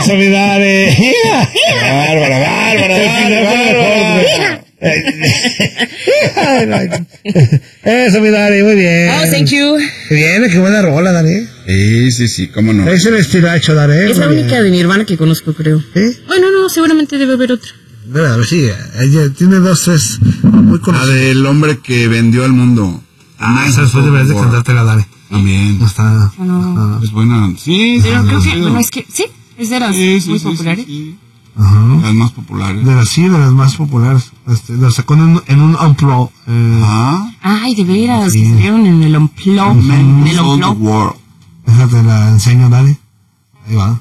Eso, mi Dani. Bárbara. Eso, mi Dani, muy bien. Oh, thank you. Bien, qué buena rola, Dani. Sí, cómo no. Es el estilacho, Dani. Es la única de Nirvana que conozco, creo. ¿Sí? Bueno, no, seguramente debe haber otra. A ver, sí, ella tiene 2, 3 muy La conocidas. del hombre que vendió al mundo. Esa después deberías de cantártela, Dani. También. No está. No. Es buena. Sí, Pero creo que, sí. bueno, es que, sí, es de las muy populares. Sí. Ajá. Las más populares. De las más populares. La sacó en un Unplugged. Ay, de veras, Sí. que salieron en el Unplugged. En Men el Sold the Unplugged. World. Déjate la enseño, Dani. Ahí va.